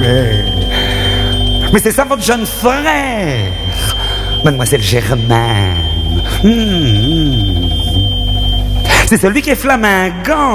Mais c'est ça votre jeune frère, mademoiselle Germaine. C'est celui qui est flamingant.